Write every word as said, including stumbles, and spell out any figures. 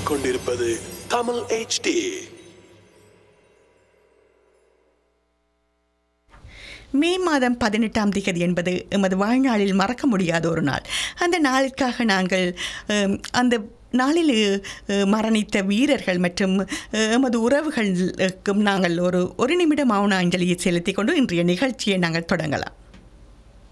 கேட்டுக்கொண்டிருப்பது Tamil H D. மே மாதம் பதினெட்டாம் திகதி என்பது எமது வாழ்நாளில் மறக்க முடியாத ஒரு நாள். அந்த நாளுக்காக நாங்கள் அந்த நாளில் மரணித்த வீரர்கள் மற்றும் எமது உறவுகளுக்கும் நாங்கள் ஒரு ஒரு நிமிடம் மௌன அஞ்சலியை செலுத்திக் கொண்டு இன்றைய நிகழ்ச்சியை நாங்கள் தொடங்கலாம்.